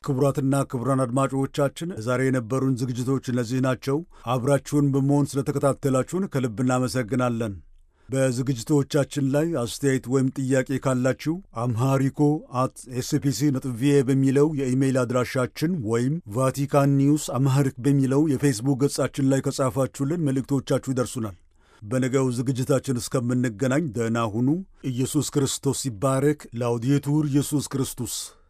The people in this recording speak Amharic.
ክቡራትና ክቡራን አድማጮቻችን ዛሬ የነበሩን ዝግጅቶች እነዚህ ናቸው። አብራችሁን በመሆን ስለተከታተላችሁን ከልብ እናመሰግናለን። በዝግጅቶቻችን ላይ አስተያየት ወይም ጥያቄ ካላችሁ amharico@spc.va በሚለው የኢሜይል አድራሻችን ወይም ቫቲካን ኒውስ አምሃሪክ በሚለው የፌስቡክ ገጻችን ላይ ከጻፋችሁልን መልእክቶቻችሁ ይደርሱናል። በነገው ዝግጅታችን እስከምንገናኝ ደህና ሁኑ። ኢየሱስ ክርስቶስ ይባረክ። ላውዴቱር ኢየሱስ ክርስቶስ